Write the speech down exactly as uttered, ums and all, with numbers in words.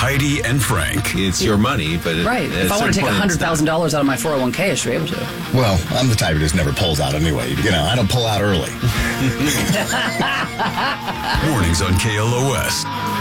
Heidi and Frank. It's your money, but right. If I want to take one hundred thousand dollars out of my four oh one k, I should be able to. Well, I'm the type who just never pulls out anyway. You know, I don't pull out early. Mornings on K L O S.